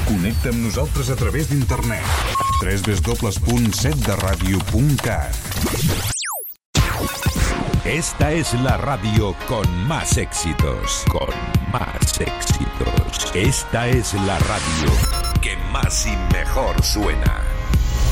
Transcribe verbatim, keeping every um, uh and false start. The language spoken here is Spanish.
Connecta amb nosaltres a través d'internet. doble u doble u doble u punt set de ràdio punt cat. Esta es la radio con más éxitos, con más éxitos. Esta es la radio que más y mejor suena.